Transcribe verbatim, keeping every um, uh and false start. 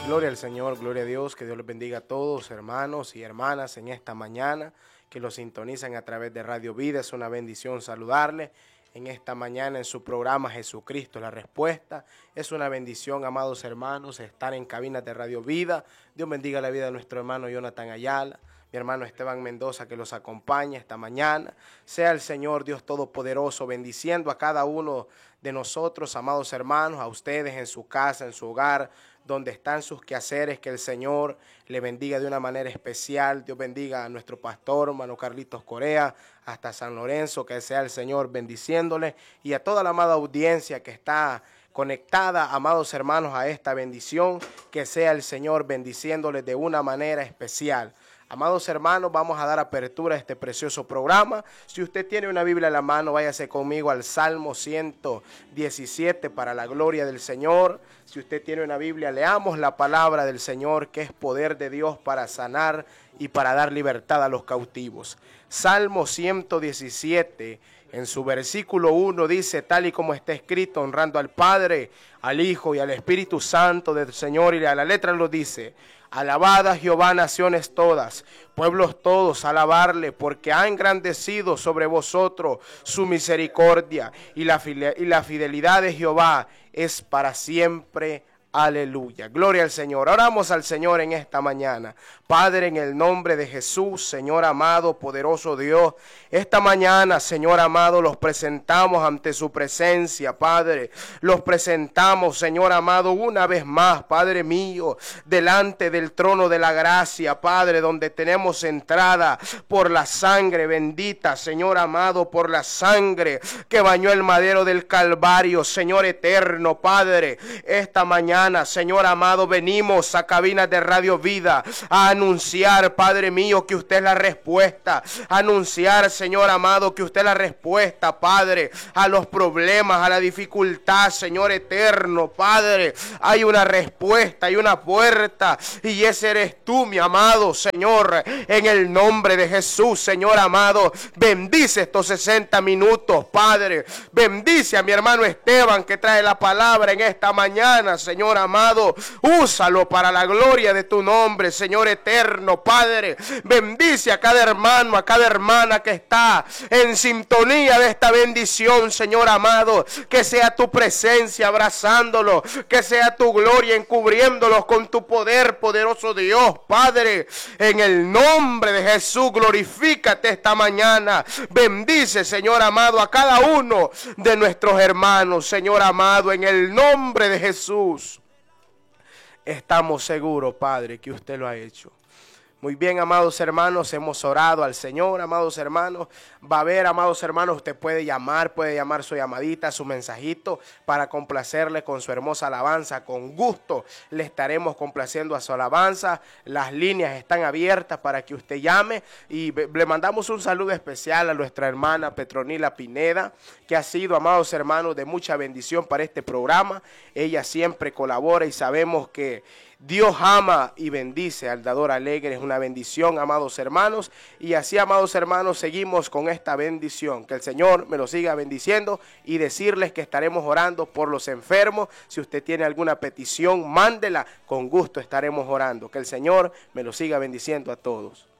Gloria al Señor, gloria a Dios, que Dios les bendiga a todos, hermanos y hermanas, en esta mañana, que los sintonizan a través de Radio Vida. Es una bendición saludarles en esta mañana en su programa Jesucristo, la Respuesta. Es una bendición, amados hermanos, estar en cabinas de Radio Vida. Dios bendiga la vida de nuestro hermano Jonathan Ayala, mi hermano Esteban Mendoza, que los acompaña esta mañana. Sea el Señor Dios Todopoderoso bendiciendo a cada uno de nosotros, amados hermanos, a ustedes en su casa, en su hogar, donde están sus quehaceres. Que el Señor le bendiga de una manera especial. Dios bendiga a nuestro pastor, hermano Carlitos Corea, hasta San Lorenzo. Que sea el Señor bendiciéndole, y a toda la amada audiencia que está conectada, amados hermanos, a esta bendición. Que sea el Señor bendiciéndole de una manera especial. Amados hermanos, vamos a dar apertura a este precioso programa. Si usted tiene una Biblia en la mano, váyase conmigo al Salmo ciento diecisiete para la gloria del Señor. Si usted tiene una Biblia, leamos la palabra del Señor, que es poder de Dios para sanar y para dar libertad a los cautivos. Salmo ciento diecisiete, en su versículo uno dice, tal y como está escrito, honrando al Padre, al Hijo y al Espíritu Santo del Señor. Y a la letra lo dice: alabad a Jehová, naciones todas, pueblos todos, alabarle, porque ha engrandecido sobre vosotros su misericordia, y la, y la fidelidad de Jehová es para siempre. Aleluya, gloria al Señor. Oramos al Señor en esta mañana. Padre, en el nombre de Jesús, Señor amado, poderoso Dios, esta mañana, Señor amado, los presentamos ante su presencia, Padre. Los presentamos, Señor amado, una vez más, Padre mío, delante del trono de la gracia, Padre, donde tenemos entrada por la sangre bendita, Señor amado, por la sangre que bañó el madero del Calvario, Señor eterno, Padre. Esta mañana, Señor amado, venimos a cabinas de Radio Vida a anunciar, Padre mío, que usted es la respuesta. A anunciar, Señor amado, que usted es la respuesta, Padre, a los problemas, a la dificultad, Señor eterno, Padre. Hay una respuesta, hay una puerta, y ese eres tú, mi amado Señor. En el nombre de Jesús, Señor amado, bendice estos sesenta minutos, Padre. Bendice a mi hermano Esteban, que trae la palabra en esta mañana, Señor amado. Úsalo para la gloria de tu nombre, Señor eterno, Padre. Bendice a cada hermano, a cada hermana que está en sintonía de esta bendición, Señor amado. Que sea tu presencia abrazándolo, que sea tu gloria encubriéndolos con tu poder, poderoso Dios, Padre. En el nombre de Jesús, glorifícate esta mañana. Bendice, Señor amado, a cada uno de nuestros hermanos, Señor amado, en el nombre de Jesús. Estamos seguros, Padre, que usted lo ha hecho. Muy bien, amados hermanos, hemos orado al Señor, amados hermanos. Va a haber, amados hermanos, usted puede llamar, puede llamar su llamadita, su mensajito, para complacerle con su hermosa alabanza. Con gusto le estaremos complaciendo a su alabanza. Las líneas están abiertas para que usted llame, y le mandamos un saludo especial a nuestra hermana Petronila Pineda, que ha sido, amados hermanos, de mucha bendición para este programa. Ella siempre colabora, y sabemos que Dios ama y bendice al dador alegre. Es una bendición, amados hermanos. Y así, amados hermanos, seguimos con esta bendición. Que el Señor me lo siga bendiciendo, y decirles que estaremos orando por los enfermos. Si usted tiene alguna petición, mándela. Con gusto estaremos orando. Que el Señor me lo siga bendiciendo a todos.